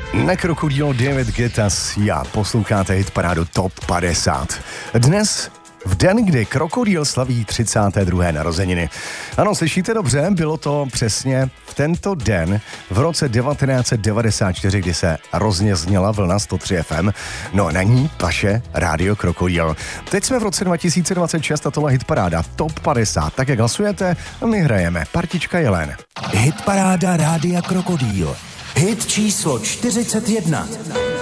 Na Krokodýlo David Guetta a posloucháte hitparádu Top 50. Dnes v den, kdy Krokodýl slaví 32. narozeniny. Ano, slyšíte dobře, bylo to přesně v tento den v roce 1994, kdy se roznězněla vlna 103 FM. No, na ní vaše rádio Krokodýl. Teď jsme v roce 2026 a tohle hitparáda Top 50. Tak jak hlasujete, my hrajeme Partička Jelen. Hitparáda rádia Krokodýl. Hit číslo 41.